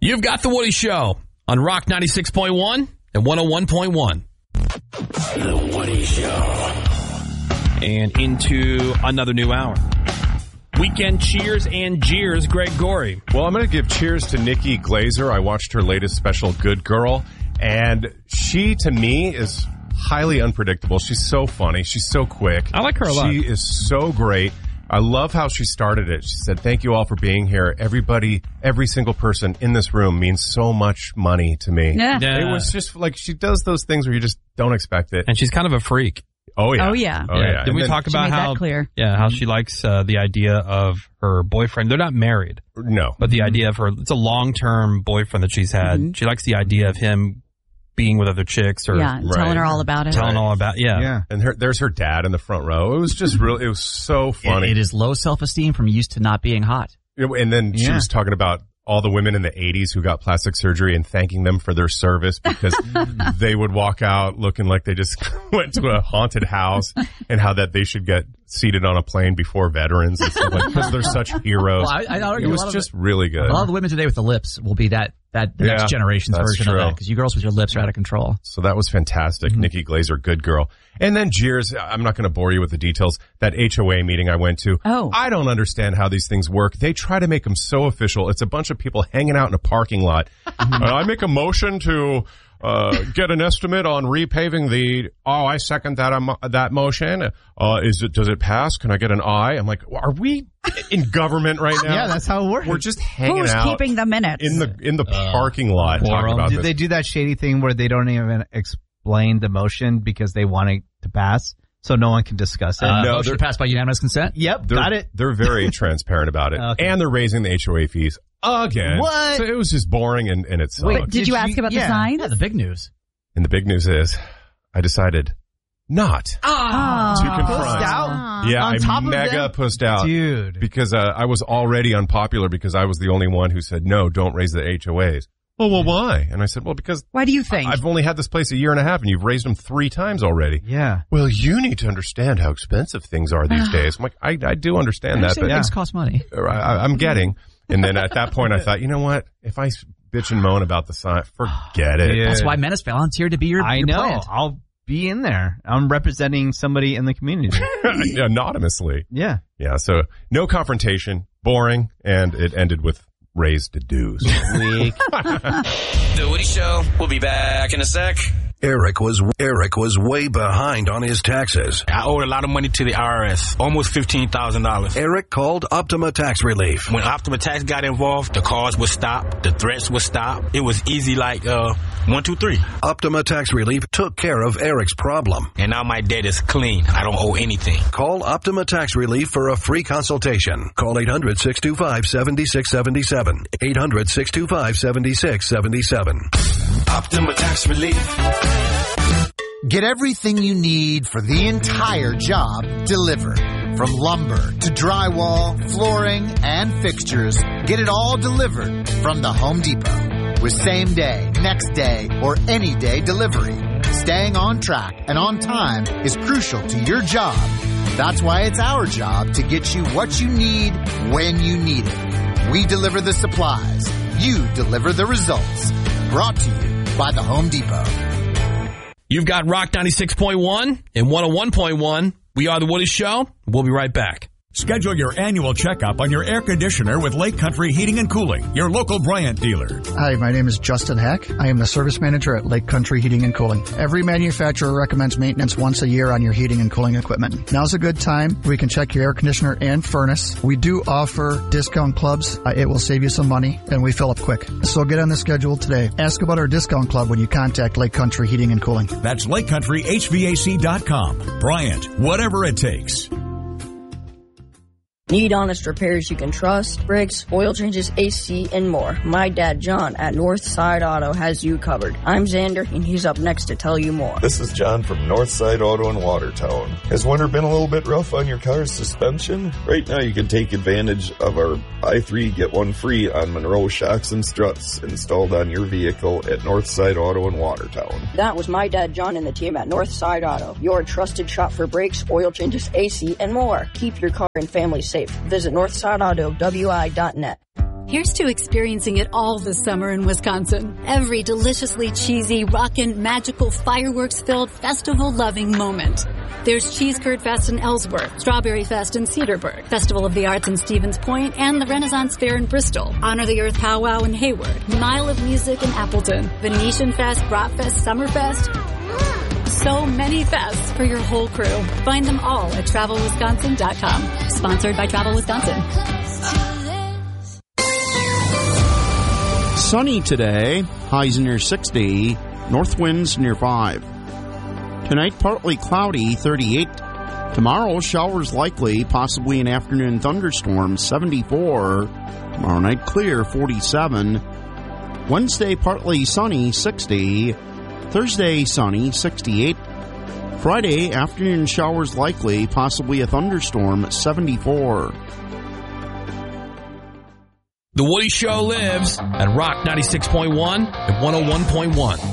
You've got The Woody Show on Rock 96.1 and 101.1. The Woody Show. And into another new hour. Weekend cheers and jeers, Greg Gorey. Well, I'm going to give cheers to Nikki Glazer. I watched her latest special, Good Girl, and she, to me, is highly unpredictable. She's so funny. She's so quick. I like her a lot. She is so great. I love how she started it. She said, thank you all for being here. Everybody, every single person in this room means so much money to me. Yeah. It was just like she does those things where you just don't expect it. And she's kind of a freak. Oh, yeah. Oh, yeah. Oh, yeah. Did we talk about how how she likes the idea of her boyfriend? They're not married. No. But the idea of her, it's a long-term boyfriend that she's had. Mm-hmm. She likes the idea of him being with other chicks or telling her all about it. And there's her dad in the front row. It was just it was so funny. It is low self-esteem from used to not being hot. And then she was talking about all the women in the 80s who got plastic surgery and thanking them for their service because they would walk out looking like they just went to a haunted house, and how that they should get seated on a plane before veterans and stuff like, because they're such heroes. Well, it was just really good. A lot of the women today with the lips will be the next generation's version of that, because you girls with your lips are out of control. So that was fantastic. Nikki Glazer, Good Girl. And then jeers, I'm not going to bore you with the details. That HOA meeting I went to. Oh. I don't understand how these things work. They try to make them so official. It's a bunch of people hanging out in a parking lot. I make a motion to get an estimate on repaving the. Oh, I second that motion. Does it pass? Can I get an aye? I'm like, are we in government right now? Yeah, that's how it works. We're just hanging out. Who's keeping the minutes in the parking lot talking about Did this. they do that shady thing where they don't even explain the motion because they want it to pass, so no one can discuss it? No, motion passed by unanimous consent. Yep, got it. They're very transparent about it, and they're raising the HOA fees again. What? So it was just boring, and it sucked. Wait, did you ask about the signs? Yeah, the big news. And the big news is, I decided not to confront. Pussed out? Yeah, On top I of mega them? pussed out, Dude. because I was already unpopular because I was the only one who said no, don't raise the HOAs. Well, why? And I said, well, because why do you think? I've only had this place a year and a half, and you've raised them 3 times already. Yeah. Well, you need to understand how expensive things are these days. I'm like, I do understand that, but things cost money. I'm getting. And then at that point, I thought, you know what? If I bitch and moan about the sign, forget it. Yeah. That's why Menace volunteered to be your I know. plant. I'll be in there. I'm representing somebody in the community. Anonymously. Yeah. Yeah, so no confrontation, boring, and it ended with raised dues. Weak. The Woody Show. We'll be back in a sec. Eric was way behind on his taxes. I owed a lot of money to the IRS, almost $15,000. Eric called Optima Tax Relief. When Optima Tax got involved, the calls would stop, the threats would stop. It was easy like 1, 2, 3. Optima Tax Relief took care of Eric's problem. And now my debt is clean. I don't owe anything. Call Optima Tax Relief for a free consultation. Call 800-625-7677. 800-625-7677. Optima Tax Relief. Get everything you need for the entire job delivered. From lumber to drywall, flooring, and fixtures, get it all delivered from the Home Depot. With same day, next day, or any day delivery. Staying on track and on time is crucial to your job. That's why it's our job to get you what you need when you need it. We deliver the supplies. You deliver the results. Brought to you by the Home Depot. You've got Rock 96.1 and 101.1. We are The Woody Show. We'll be right back. Schedule your annual checkup on your air conditioner with Lake Country Heating and Cooling, your local Bryant dealer. Hi, my name is Justin Heck. I am the service manager at Lake Country Heating and Cooling. Every manufacturer recommends maintenance once a year on your heating and cooling equipment. Now's a good time. We can check your air conditioner and furnace. We do offer discount clubs. It will save you some money, and we fill up quick. So get on the schedule today. Ask about our discount club when you contact Lake Country Heating and Cooling. That's LakeCountryHVAC.com. Bryant, whatever it takes. Need honest repairs you can trust? Brakes, oil changes, AC, and more. My dad, John, at Northside Auto has you covered. I'm Xander, and he's up next to tell you more. This is John from Northside Auto in Watertown. Has winter been a little bit rough on your car's suspension? Right now you can take advantage of our buy 3, get 1 free on Monroe shocks and struts installed on your vehicle at Northside Auto in Watertown. That was my dad, John, and the team at Northside Auto, your trusted shop for brakes, oil changes, AC, and more. Keep your car and family safe. Visit NorthsideAutoWI.net. Here's to experiencing it all this summer in Wisconsin. Every deliciously cheesy, rockin', magical, fireworks-filled, festival-loving moment. There's Cheese Curd Fest in Ellsworth, Strawberry Fest in Cedarburg, Festival of the Arts in Stevens Point, and the Renaissance Fair in Bristol, Honor the Earth Powwow in Hayward, Mile of Music in Appleton, Venetian Fest, Bratfest, Summerfest. So many fests for your whole crew. Find them all at TravelWisconsin.com. Sponsored by Travel Wisconsin. Sunny today, highs near 60, north winds near 5. Tonight, partly cloudy, 38. Tomorrow, showers likely, possibly an afternoon thunderstorm, 74. Tomorrow night, clear, 47. Wednesday, partly sunny, 60. Thursday, sunny, 68. Friday, afternoon showers likely, possibly a thunderstorm, 74. The Woody Show lives at Rock 96.1 and 101.1.